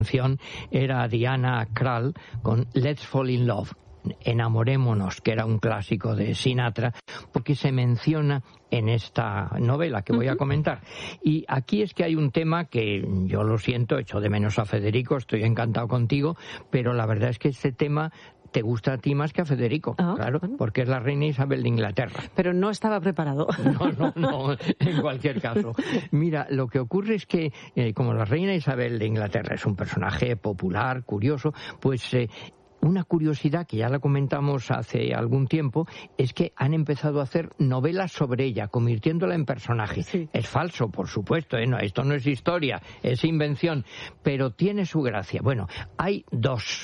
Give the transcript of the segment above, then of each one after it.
Era Diana Krall con Let's Fall in Love, Enamorémonos, que era un clásico de Sinatra, porque se menciona en esta novela que voy a comentar. Y aquí es que hay un tema que yo lo siento, echo de menos a Federico, estoy encantado contigo, pero la verdad es que este tema te gusta a ti más que a Federico, claro, bueno, porque es la reina Isabel de Inglaterra. Pero no estaba preparado. No, en cualquier caso. Mira, lo que ocurre es que, como la reina Isabel de Inglaterra es un personaje popular, curioso, pues una curiosidad que ya la comentamos hace algún tiempo es que han empezado a hacer novelas sobre ella, convirtiéndola en personaje. Sí. Es falso, por supuesto, no, esto no es historia, es invención, pero tiene su gracia. Bueno, hay dos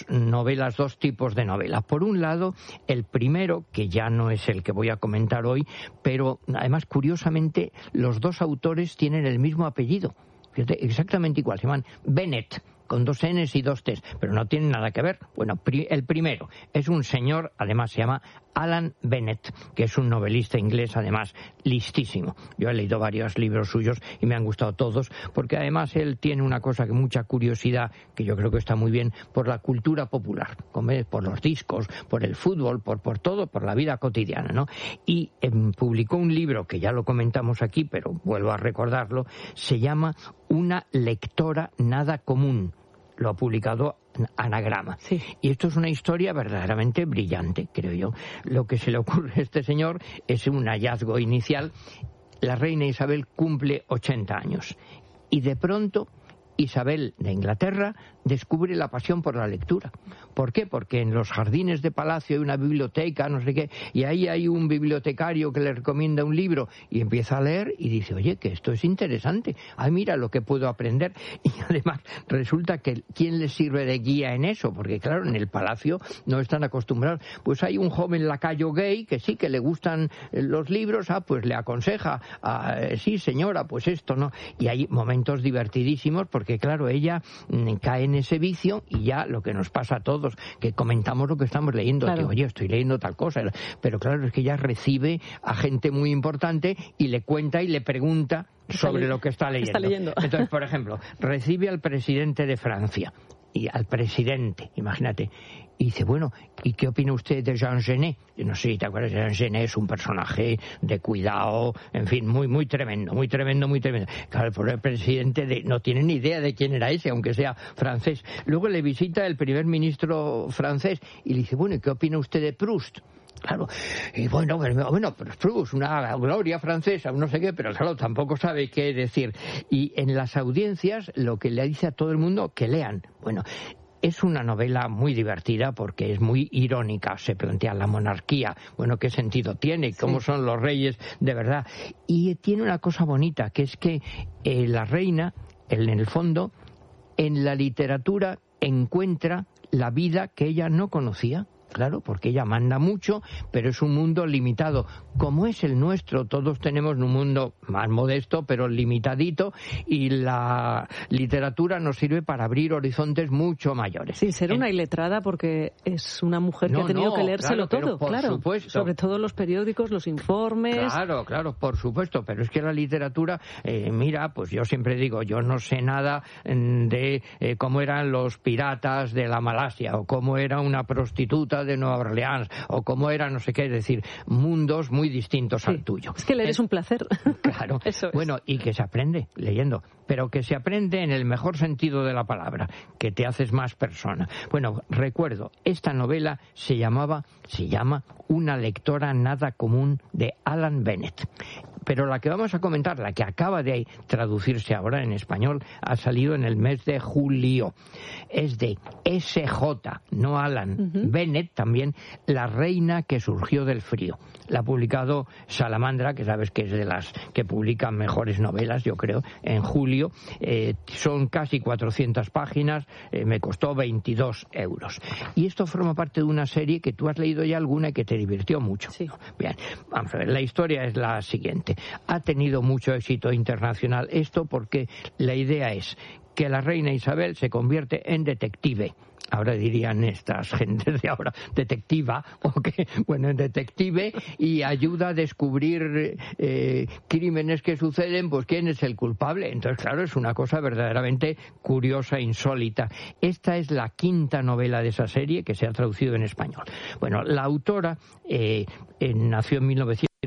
tipos de novelas. Por un lado, el primero, que ya no es el que voy a comentar hoy, pero además, curiosamente, los dos autores tienen el mismo apellido. Fíjate, exactamente igual, se llaman Bennett, con 2 N's y 2 T's, pero no tienen nada que ver. Bueno, el primero es un señor, además se llama Alan Bennett, que es un novelista inglés, además listísimo. Yo he leído varios libros suyos y me han gustado todos, porque además él tiene una cosa que mucha curiosidad, que yo creo que está muy bien, por la cultura popular, por los discos, por el fútbol, por todo, por la vida cotidiana, ¿no? Y publicó un libro que ya lo comentamos aquí, pero vuelvo a recordarlo, se llama Una lectora nada común. Lo ha publicado Anagrama. Sí. Y esto es una historia verdaderamente brillante, creo yo. Lo que se le ocurre a este señor es un hallazgo inicial. La reina Isabel cumple 80 años y de pronto Isabel de Inglaterra descubre la pasión por la lectura. ¿Por qué? Porque en los jardines de palacio hay una biblioteca, no sé qué, y ahí hay un bibliotecario que le recomienda un libro y empieza a leer y dice, oye, que esto es interesante, ay, mira lo que puedo aprender. Y además resulta que ¿quién le sirve de guía en eso? Porque claro, en el palacio no están acostumbrados. Pues hay un joven lacayo gay que sí, que le gustan los libros, pues le aconseja, sí señora, pues esto, ¿no? Y hay momentos divertidísimos porque claro, ella cae en ese vicio y ya lo que nos pasa a todos, que comentamos lo que estamos leyendo, claro. Que oye, estoy leyendo tal cosa, pero claro, es que ella recibe a gente muy importante y le cuenta y le pregunta sobre lo que está leyendo. Entonces, por ejemplo, recibe al presidente de Francia, y al presidente, imagínate, y dice, bueno, ¿y qué opina usted de Jean Genet? Yo no sé si te acuerdas, Jean Genet es un personaje de cuidado, en fin, muy tremendo. Claro, el pobre presidente no tiene ni idea de quién era ese, aunque sea francés. Luego le visita el primer ministro francés y le dice, bueno, ¿y qué opina usted de Proust? Claro, y bueno, pero Proust, una gloria francesa, no sé qué, pero claro, tampoco sabe qué decir. Y en las audiencias lo que le dice a todo el mundo, que lean. Bueno, es una novela muy divertida porque es muy irónica, se plantea la monarquía, bueno, qué sentido tiene, cómo son los reyes de verdad. Y tiene una cosa bonita, que es que la reina, en el fondo, en la literatura encuentra la vida que ella no conocía. Claro, porque ella manda mucho, pero es un mundo limitado. Como es el nuestro, todos tenemos un mundo más modesto, pero limitadito, y la literatura nos sirve para abrir horizontes mucho mayores. Sin ser una iletrada, porque es una mujer que ha tenido que leérselo todo, claro. Supuesto. Sobre todo los periódicos, los informes. Claro, por supuesto, pero es que la literatura, mira, pues yo siempre digo, yo no sé nada de cómo eran los piratas de la Malasia, o cómo era una prostituta de Nueva Orleans, o cómo era no sé qué, es decir, mundos muy distintos al tuyo. Es que leer es un placer. Claro. Eso es. Bueno, y que se aprende leyendo, pero que se aprende en el mejor sentido de la palabra, que te haces más persona. Bueno, recuerdo, esta novela se llama Una lectora nada común, de Alan Bennett. Pero la que vamos a comentar, la que acaba de traducirse ahora en español, ha salido en el mes de julio. Es de S.J., no Alan, Bennett también, La reina que surgió del frío. La ha publicado Salamandra, que sabes que es de las que publican mejores novelas, yo creo, en julio. Son casi 400 páginas, me costó 22 euros. Y esto forma parte de una serie que tú has leído ya alguna y que te divirtió mucho. Sí. Bien, vamos a ver, la historia es la siguiente. Ha tenido mucho éxito internacional esto porque la idea es que la reina Isabel se convierte en detective. ahora dirían estas gentes de ahora, detectiva, detective, y ayuda a descubrir crímenes que suceden, pues quién es el culpable. Entonces, claro, es una cosa verdaderamente curiosa, insólita. Esta es la quinta novela de esa serie que se ha traducido en español. Bueno, la autora nació en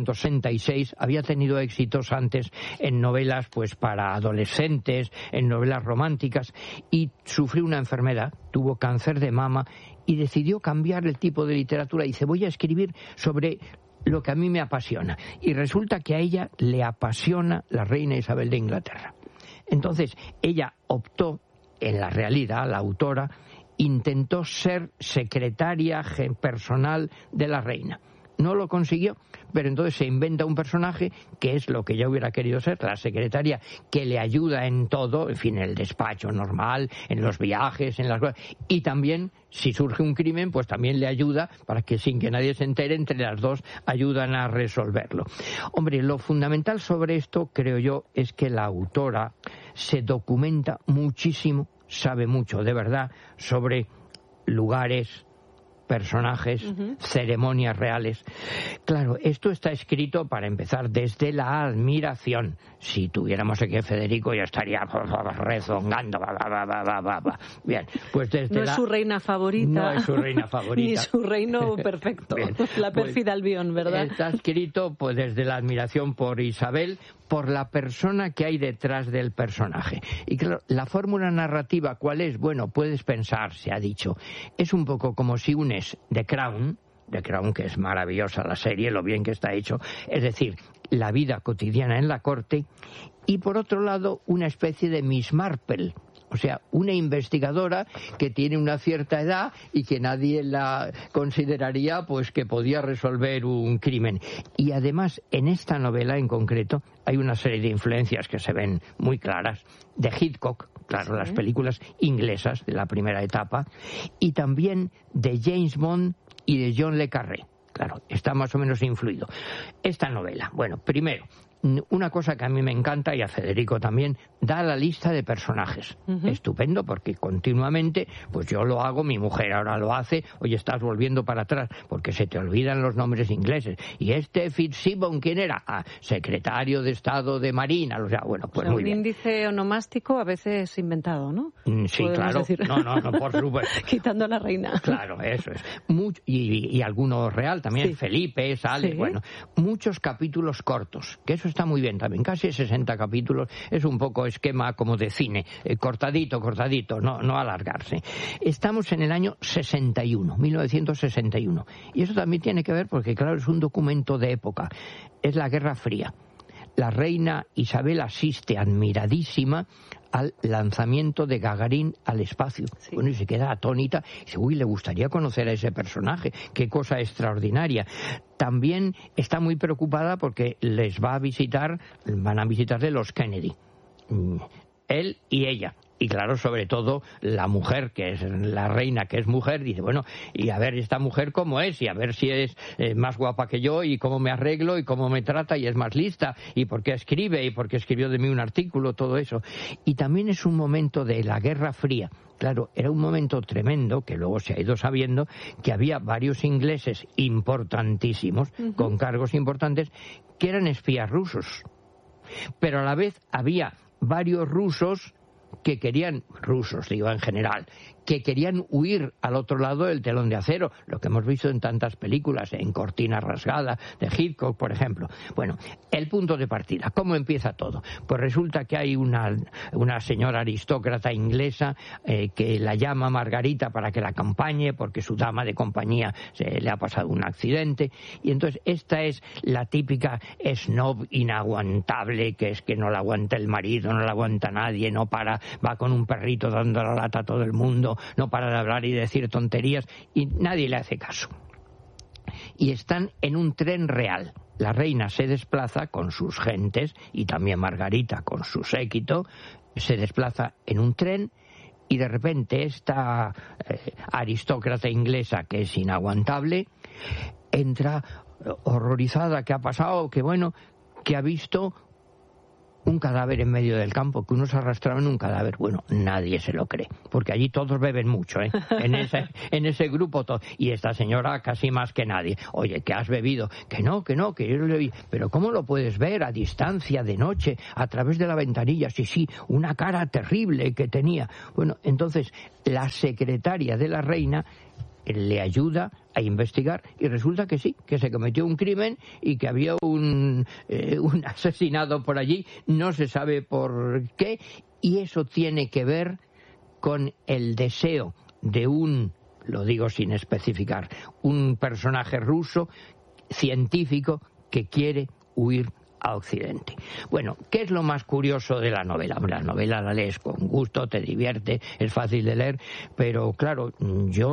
1966, había tenido éxitos antes en novelas pues para adolescentes, en novelas románticas, y sufrió una enfermedad, tuvo cáncer de mama y decidió cambiar el tipo de literatura. Dice, voy a escribir sobre lo que a mí me apasiona. Y resulta que a ella le apasiona la reina Isabel de Inglaterra. Entonces, ella optó, en la realidad, la autora, intentó ser secretaria personal de la reina. No lo consiguió, pero entonces se inventa un personaje que es lo que ella hubiera querido ser, la secretaria que le ayuda en todo, en fin, en el despacho normal, en los viajes, en las cosas, y también, si surge un crimen, pues también le ayuda para que sin que nadie se entere, entre las dos ayudan a resolverlo. Hombre, lo fundamental sobre esto, creo yo, es que la autora se documenta muchísimo, sabe mucho, de verdad, sobre lugares, personajes, ceremonias reales. Claro, esto está escrito, para empezar, desde la admiración. Si tuviéramos aquí a Federico, ya estaría rezongando. Bien, pues desde no es su reina favorita. No es su reina favorita. Ni su reino perfecto. Bien, la pérfida Albión, ¿verdad? Está escrito pues desde la admiración por Isabel, por la persona que hay detrás del personaje. Y claro, la fórmula narrativa, ¿cuál es? Bueno, puedes pensar, se ha dicho, es un poco como si unes The Crown, que es maravillosa la serie, lo bien que está hecho, es decir, la vida cotidiana en la corte, y por otro lado, una especie de Miss Marple, o sea, una investigadora que tiene una cierta edad y que nadie la consideraría pues que podía resolver un crimen. Y además, en esta novela en concreto, hay una serie de influencias que se ven muy claras, de Hitchcock, claro, las películas inglesas de la primera etapa, y también de James Bond y de John le Carré. Claro, está más o menos influido. Esta novela, bueno, primero, una cosa que a mí me encanta, y a Federico también, da la lista de personajes. Estupendo, porque continuamente, pues yo lo hago, mi mujer ahora lo hace, oye, estás volviendo para atrás, porque se te olvidan los nombres ingleses. ¿Y este Fitzgibbon quién era? Ah, secretario de Estado de Marina. O sea, bueno, pues muy bien. Un índice onomástico a veces inventado, ¿no? Sí, claro. Decir. No, por supuesto. Quitando a la reina. Claro, eso es. Y alguno real también, sí. Felipe, sale, ¿sí? Bueno, muchos capítulos cortos, que eso está muy bien también, casi 60 capítulos, es un poco esquema como de cine, cortadito, no alargarse. Estamos en el año 61, 1961, y eso también tiene que ver porque, claro, es un documento de época, es la Guerra Fría. La reina Isabel asiste admiradísima al lanzamiento de Gagarin al espacio. Sí. Bueno, y se queda atónita. Y dice, uy, le gustaría conocer a ese personaje. Qué cosa extraordinaria. También está muy preocupada porque van a visitarle los Kennedy. Él y ella. Y claro, sobre todo la mujer, que es la reina, que es mujer, dice, bueno, y a ver esta mujer cómo es, y a ver si es más guapa que yo, y cómo me arreglo, y cómo me trata, y es más lista, y por qué escribe, y por qué escribió de mí un artículo, todo eso. Y también es un momento de la Guerra Fría. Claro, era un momento tremendo, que luego se ha ido sabiendo, que había varios ingleses importantísimos, con cargos importantes, que eran espías rusos. Pero a la vez había varios rusos que querían, en general, que querían huir al otro lado del telón de acero, lo que hemos visto en tantas películas, en Cortina Rasgada, de Hitchcock, por ejemplo. Bueno, el punto de partida, ¿cómo empieza todo? Pues resulta que hay una señora aristócrata inglesa que la llama Margarita para que la acompañe, porque su dama de compañía le ha pasado un accidente, y entonces esta es la típica snob inaguantable, que es que no la aguanta el marido, no la aguanta nadie, no para, va con un perrito dando la lata a todo el mundo, no para de hablar y decir tonterías, y nadie le hace caso. Y están en un tren real. La reina se desplaza con sus gentes, y también Margarita con su séquito, se desplaza en un tren, y de repente esta aristócrata inglesa, que es inaguantable, entra horrorizada. ¿Qué ha pasado? Que bueno, que ha visto un cadáver en medio del campo, que unos arrastraban un cadáver. Bueno, nadie se lo cree, porque allí todos beben mucho, ¿eh? En ese grupo todo. Y esta señora casi más que nadie. Oye, ¿qué has bebido? Que no, que yo lo vi. Pero ¿cómo lo puedes ver a distancia, de noche, a través de la ventanilla? Sí, una cara terrible que tenía. Bueno, entonces la secretaria de la reina le ayuda a investigar y resulta que sí, que se cometió un crimen y que había un asesinado por allí, no se sabe por qué, y eso tiene que ver con el deseo de lo digo sin especificar, un personaje ruso científico que quiere huir a Occidente. Bueno, ¿qué es lo más curioso de la novela? La novela la lees con gusto, te divierte, es fácil de leer, pero claro, yo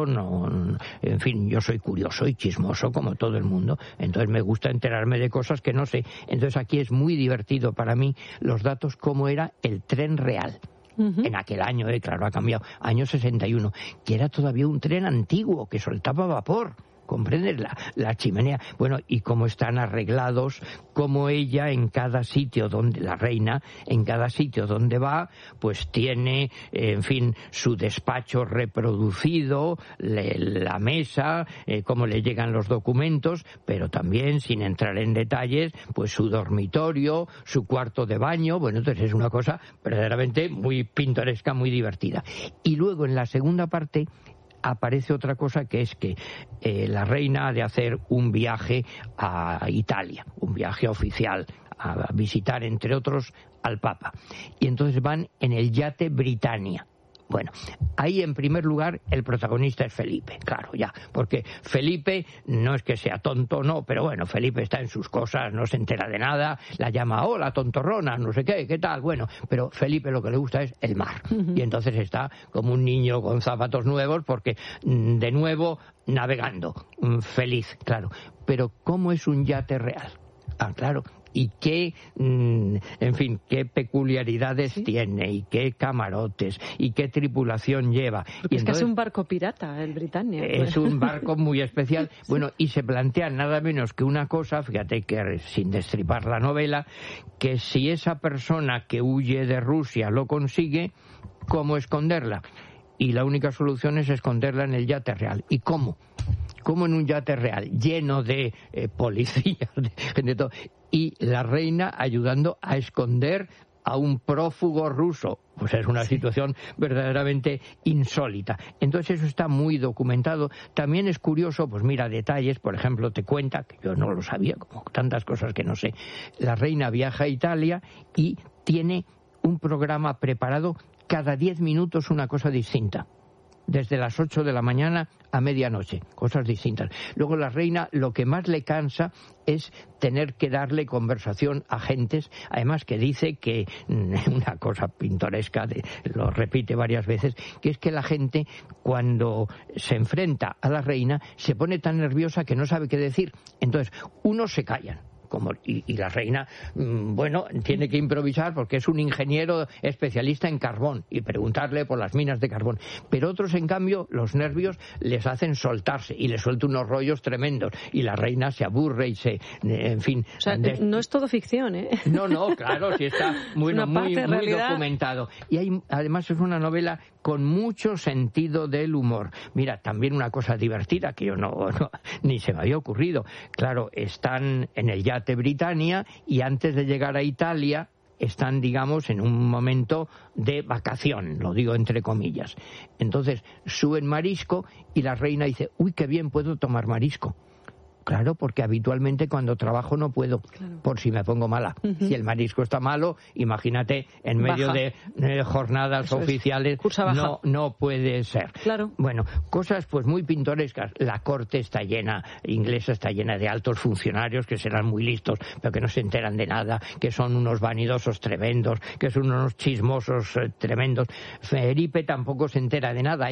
soy curioso y chismoso como todo el mundo, entonces me gusta enterarme de cosas que no sé. Entonces aquí es muy divertido para mí los datos, cómo era el tren real. En aquel año, claro, ha cambiado, año 61, que era todavía un tren antiguo que soltaba vapor. ¿Comprendes? La chimenea. Bueno, y cómo están arreglados, cómo ella en cada sitio donde, la reina, en cada sitio donde va, pues tiene, en fin, su despacho reproducido, la mesa, cómo le llegan los documentos, pero también, sin entrar en detalles, pues su dormitorio, su cuarto de baño. Bueno, entonces es una cosa verdaderamente muy pintoresca, muy divertida. Y luego en la segunda parte aparece otra cosa, que es que la reina ha de hacer un viaje a Italia, un viaje oficial, a visitar, entre otros, al Papa. Y entonces van en el yate Britannia. Bueno, ahí en primer lugar el protagonista es Felipe, claro, ya, porque Felipe no es que sea tonto, no, pero bueno, Felipe está en sus cosas, no se entera de nada, la llama, hola, tontorrona, no sé qué tal, bueno, pero Felipe lo que le gusta es el mar, y entonces está como un niño con zapatos nuevos, porque de nuevo navegando, feliz, claro, pero ¿cómo es un yate real? Ah, claro. Y qué, en fin, qué peculiaridades tiene, y qué camarotes, y qué tripulación lleva. Porque y entonces, es que es un barco pirata, el Britannia. Es un barco muy especial. Bueno, y se plantea nada menos que una cosa, fíjate que sin destripar la novela, que si esa persona que huye de Rusia lo consigue, ¿cómo esconderla? Y la única solución es esconderla en el yate real. ¿Y cómo? Como en un yate real, lleno de policías, de gente, todo, y la reina ayudando a esconder a un prófugo ruso. Pues es una situación verdaderamente insólita. Entonces eso está muy documentado. También es curioso, pues mira, detalles, por ejemplo, te cuenta, que yo no lo sabía, como tantas cosas que no sé, la reina viaja a Italia y tiene un programa preparado cada 10 minutos, una cosa distinta. Desde las 8 de la mañana a medianoche, cosas distintas. Luego la reina, lo que más le cansa es tener que darle conversación a gentes, además que dice que, una cosa pintoresca, lo repite varias veces, que es que la gente cuando se enfrenta a la reina se pone tan nerviosa que no sabe qué decir. Entonces, unos se callan. Y la reina, bueno, tiene que improvisar porque es un ingeniero especialista en carbón y preguntarle por las minas de carbón. Pero otros, en cambio, los nervios les hacen soltarse y les suelta unos rollos tremendos y la reina se aburre y en fin... O sea, no es todo ficción, ¿eh? No, claro, sí está muy documentado. Y además es una novela con mucho sentido del humor. Mira, también una cosa divertida que yo ni se me había ocurrido. Claro, están en el yate Britannia y antes de llegar a Italia están, digamos, en un momento de vacación, lo digo entre comillas. Entonces suben marisco y la reina dice, uy, qué bien, puedo tomar marisco. Claro, porque habitualmente cuando trabajo no puedo, por si me pongo mala. Si el marisco está malo, imagínate, en medio de jornadas oficiales, no puede ser. Claro. Bueno, cosas pues muy pintorescas. La corte está llena, inglesa está llena de altos funcionarios que serán muy listos, pero que no se enteran de nada, que son unos vanidosos tremendos, que son unos chismosos tremendos. Felipe tampoco se entera de nada.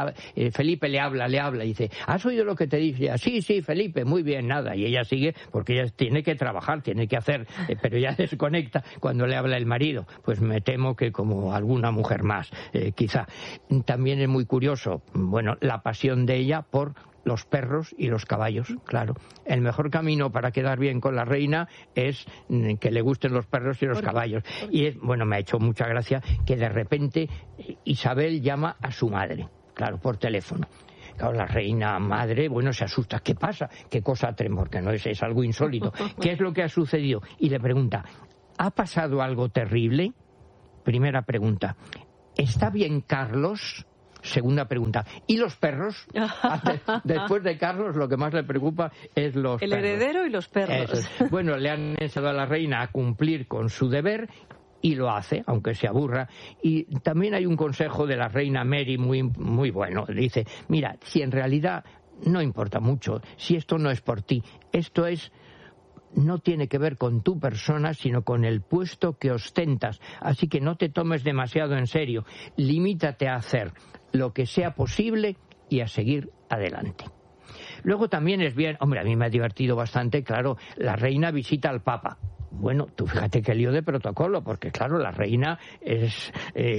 Felipe le habla y dice, ¿has oído lo que te dije? Sí, Felipe, muy bien, nada, y ella sigue porque ella tiene que trabajar, tiene que hacer, pero ya desconecta cuando le habla el marido. Pues me temo que como alguna mujer más, quizá. También es muy curioso, bueno, la pasión de ella por los perros y los caballos, claro. El mejor camino para quedar bien con la reina es que le gusten los perros y los caballos. Y me ha hecho mucha gracia que de repente Isabel llama a su madre, claro, por teléfono. Claro, la reina madre, se asusta. ¿Qué pasa? ¿Qué cosa tremenda? Porque no es algo insólito. ¿Qué es lo que ha sucedido? Y le pregunta, ¿ha pasado algo terrible? Primera pregunta. ¿Está bien Carlos? Segunda pregunta. ¿Y los perros? Después de Carlos, lo que más le preocupa es los perros. El heredero y los perros. Le han enseñado a la reina a cumplir con su deber y lo hace, aunque se aburra. Y también hay un consejo de la reina Mary muy, muy bueno. Dice, mira, si en realidad no importa mucho, si esto no es por ti, esto no tiene que ver con tu persona, sino con el puesto que ostentas. Así que no te tomes demasiado en serio. Limítate a hacer lo que sea posible y a seguir adelante. Luego también es bien, a mí me ha divertido bastante, claro, la reina visita al Papa. Bueno, tú fíjate qué lío de protocolo, porque claro, la reina es...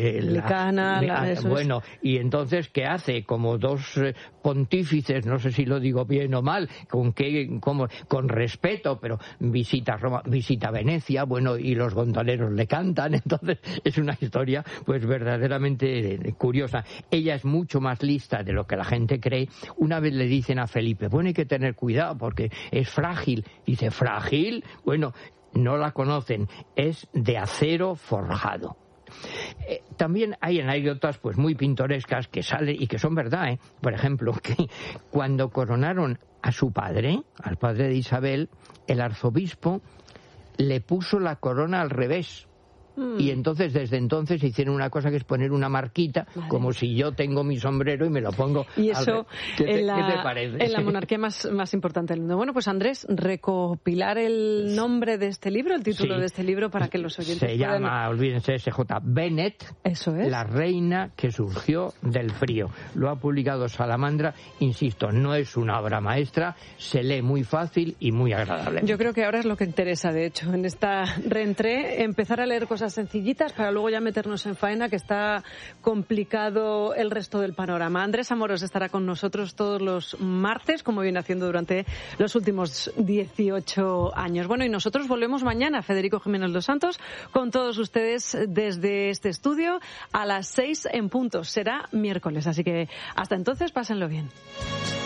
y entonces, ¿qué hace? Como dos pontífices, no sé si lo digo bien o mal, con respeto, pero visita Roma, visita Venecia, y los gondoleros le cantan, entonces es una historia pues verdaderamente curiosa. Ella es mucho más lista de lo que la gente cree. Una vez le dicen a Felipe, hay que tener cuidado porque es frágil. Dice, ¿frágil? No la conocen, es de acero forjado. También hay anécdotas pues muy pintorescas que salen y que son verdad, Por ejemplo, que cuando coronaron a su padre, al padre de Isabel, el arzobispo le puso la corona al revés. Y entonces, desde entonces, hicieron una cosa que es poner una marquita, como si yo tengo mi sombrero y me lo pongo. Y eso, ¿Qué te parece? En la monarquía más importante del mundo. Bueno, pues Andrés, recopilar el nombre de este libro, el título de este libro, para que los oyentes puedan... llama, olvídense, S.J. Bennett, eso es. La reina que surgió del frío. Lo ha publicado Salamandra, insisto, no es una obra maestra, se lee muy fácil y muy agradable. Yo creo que ahora es lo que interesa, de hecho, en esta reentrée, empezar a leer cosas sencillitas para luego ya meternos en faena, que está complicado el resto del panorama. Andrés Amorós estará con nosotros todos los martes, como viene haciendo durante los últimos 18 años. Bueno, y nosotros volvemos mañana, Federico Jiménez Dos Santos, con todos ustedes desde este estudio a las 6 en punto. Será miércoles, así que hasta entonces pásenlo bien.